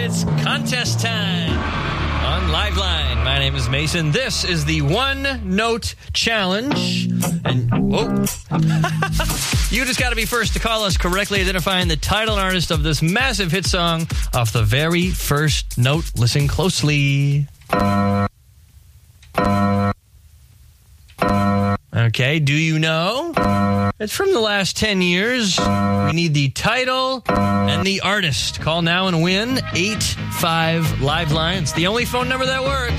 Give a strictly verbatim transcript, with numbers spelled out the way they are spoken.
It's contest time on Liveline. My name is Mason. This is the one-note challenge. And, whoa. You just got to be first to call us correctly identifying the title and artist of this massive hit song off the very first note. Listen closely. Okay, do you know? It's from the last ten years. We need the title and the artist. Call now and win eight five Liveline. It's the only phone number that works.